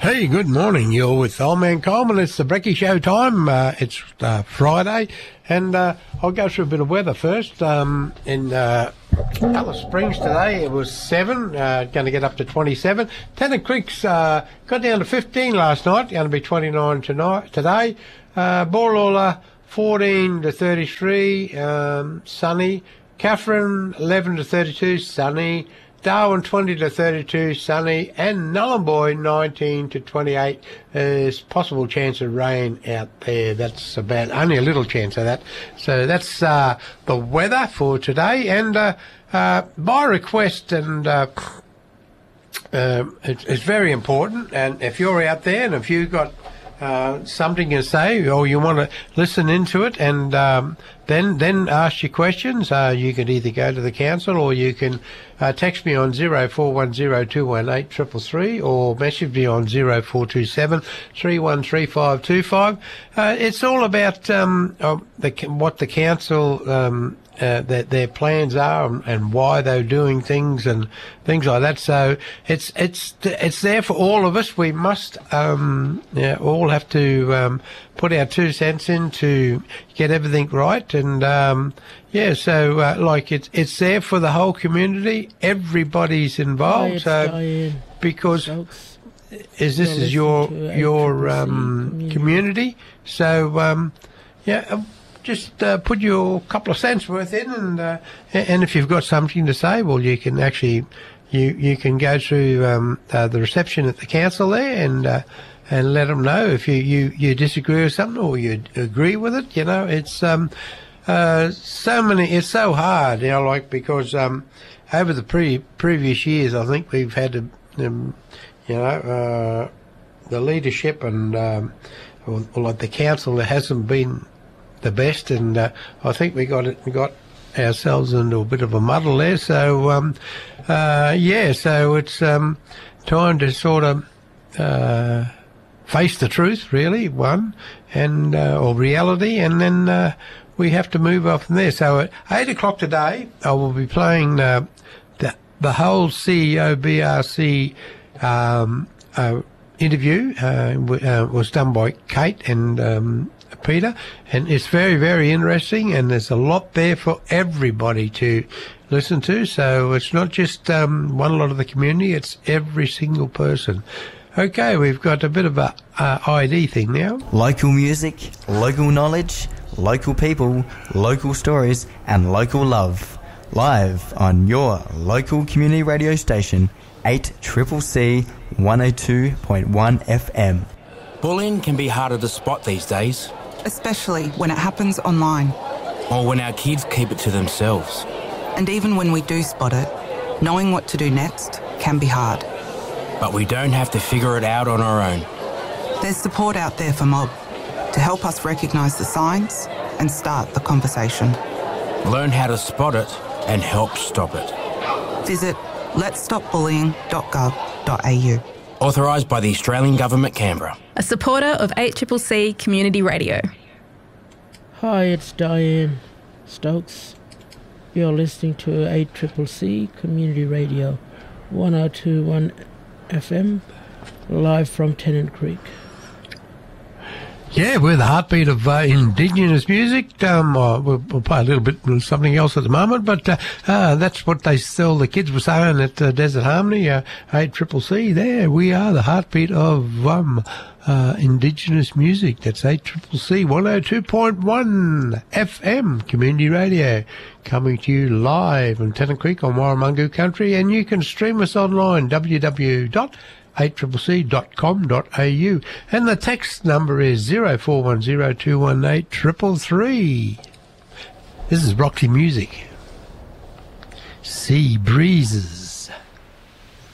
Hey, good morning. You're with Old Man Coleman. It's the Brecky Show time. It's Friday, and I'll go through a bit of weather first. In Alice Springs today, it was 7, going to get up to 27. Tennant Creek's got down to 15 last night, going to be 29 today. Borlala, 14 to 33, sunny. Catherine, 11 to 32, sunny. Darwin 20 to 32, sunny, and Nullarbor 19 to 28. There's possible chance of rain out there. That's about only a little chance of that. So that's the weather for today. And by request, and it's very important. And if you're out there and if you've got something to say, or you want to listen into it, and then ask your questions, you can either go to the council, or you can text me on 0410218333, or message me on 0427 313525. It's all about what the council their plans are, and why they're doing things and things like that. So it's there for all of us. We must all have to put our 2 cents in to get everything right. And so like it's there for the whole community. Everybody's involved. Because this is your community. So just put your couple of cents worth in, and if you've got something to say, well, you can actually you can go through the reception at the council there, and let them know if you disagree with something or you agree with it. You know, it's it's so hard, you know, like, because over the previous years, I think we've had the leadership and like the council, it hasn't been the best, and I think we got ourselves into a bit of a muddle there. So so it's time to sort of face the truth, really, and or reality, and then we have to move on from there. So at 8 o'clock today, I will be playing the whole CEO BRC interview. Was done by Kate and Peter, and it's very, very interesting, and there's a lot there for everybody to listen to. So it's not just one lot of the community, it's every single person. Okay, we've got a bit of a ID thing now. Local music, local knowledge, local people, local stories, and local love. Live on your local community radio station, 8CCC 102.1 FM. Bullying can be harder to spot these days. Especially when it happens online. Or when our kids keep it to themselves. And even when we do spot it, knowing what to do next can be hard. But we don't have to figure it out on our own. There's support out there for Mob to help us recognise the signs and start the conversation. Learn how to spot it and help stop it. Visit letsstopbullying.gov.au. Authorised by the Australian Government, Canberra. A supporter of 8CCC Community Radio. Hi, it's Diane Stokes. You're listening to 8CCC Community Radio, 102.1 FM, live from Tennant Creek. Yeah, we're the heartbeat of Indigenous music. We'll play a little bit of something else at the moment, but that's what the kids were saying at Desert Harmony, 8CCC. There, we are the heartbeat of Indigenous music. That's 8CCC 102.1 FM Community Radio, coming to you live in Tennant Creek on Warramungu Country, and you can stream us online, www.8CCC.com.au, and the text number is 0410218333. This is Roxy Music. Sea Breezes.